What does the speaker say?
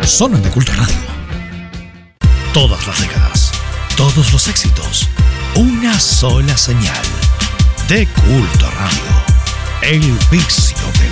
Sonan de Culto Radio. Todas las décadas, todos los éxitos, una sola señal. De Culto Radio. El vicio de